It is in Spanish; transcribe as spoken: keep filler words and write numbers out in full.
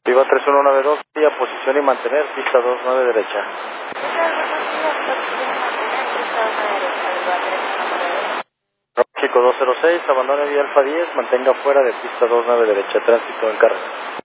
Viva tres uno nueve dos, vía posición y mantener, pista dos nueve derecha. Chico dos cero seis, abandone vía Alfa diez, mantenga fuera de pista dos nueve derecha, tránsito en carga.